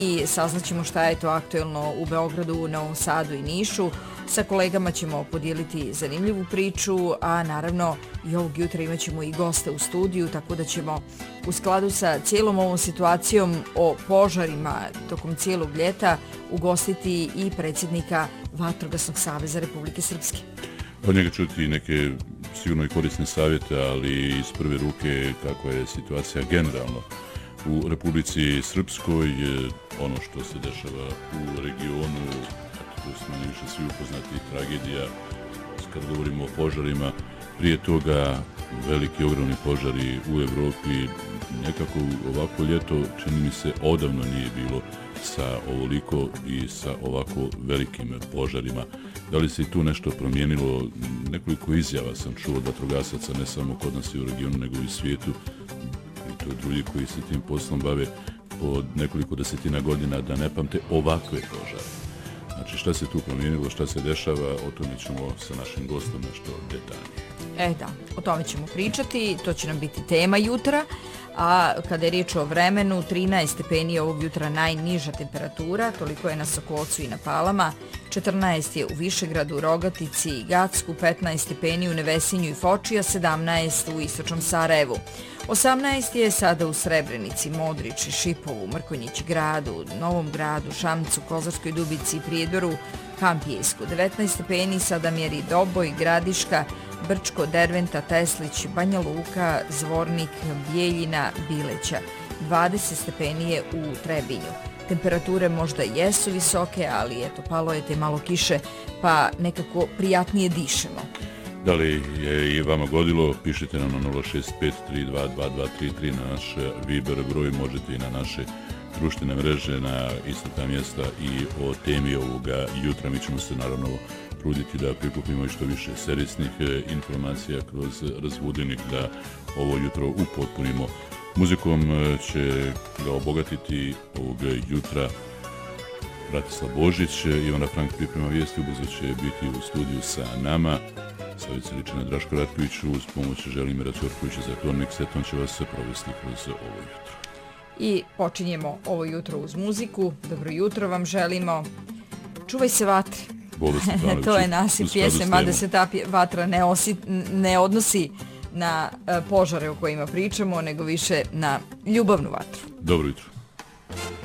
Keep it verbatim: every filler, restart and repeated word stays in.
I saznaćemo šta je to aktuelno u Beogradu, Novom Sadu i Nišu. Sa kolegama ćemo podijeliti zanimljivu priču, a naravno i ovog jutra imat ćemo i goste u studiju, tako da ćemo u skladu sa cijelom ovom situacijom o požarima tokom cijelog ljeta ugostiti i predsjednika Vatrogasnog saveza Republike Srpske. Od njega čuti neke sigurno i korisne savjete, ali iz prve ruke kako je situacija generalno u Republici Srpskoj, ono što se dešava u regionu, tu smo više svi upoznati tragedija, kad govorimo o požarima, prije toga veliki ogromni požari u Evropi, nekako ovako ljeto čini mi se odavno nije bilo sa ovoliko i sa ovako velikim požarima. Da li se i tu nešto promijenilo? Nekoliko izjava sam čuo od vatrogasaca, ne samo kod nas i u regionu, nego i u svijetu, i to drugi koji se tim poslom bave po nekoliko desetina godina, da ne pamte ovakve požare. Znači, šta se tu promijenilo, šta se dešava, o tome ćemo sa našim gostom nešto detaljnije. E da, o tome ćemo pričati, to će nam biti tema jutra, a kada je riječ o vremenu, trinaest stepeni ovog jutra najniža temperatura, toliko je na Sokolcu i na Palama, četrnaest je u Višegradu, Rogatici i Gacku, petnaest stepeni u Nevesinju i Foči, a sedamnaest u istočnom Sarajevu. osamnaest je sada u Srebrenici, Modriči, Šipovu, Mrkonjić gradu, Novom gradu, Šamcu, Kozarskoj Dubici i Prijedoru, Kampijsku. devetnaest stepeni sada mjeri Doboj, Gradiška, Brčko, Derventa, Teslić, Banja Luka, Zvornik, Bijeljina, Bileća. dvadeset stepeni je u Trebinju. Temperature možda jesu visoke, ali eto, palo je te malo kiše, pa nekako prijatnije dišemo. Da li je i vama godilo, pišite nam na nula šest pet tri dva dva dva tri tri na naš Viber broj, možete i na naše društvene mreže, na ista ta mjesta, i o temi ovoga jutra. Mi ćemo se naravno truditi da prikupimo što više servisnih informacija kroz razvudenik, da ovo jutro upotpunimo. Muzikom će ga obogatiti ovog jutra Bratislav Božić. Ivana Frank priprema vijesti, ubrzo će biti u studiju sa nama. Slavica Ličina, Draško Ratković, uz pomoć Želimira Ćorkovića za Kornik Seton će vas se provesti kroz ovo jutro. I počinjemo ovo jutro uz muziku. Dobro jutro vam želimo. Čuvaj se vatre. To je nasip pjesme, mada se ta vatra ne, osi, ne odnosi na požare o kojima pričamo, nego više na ljubavnu vatru. Dobro jutro.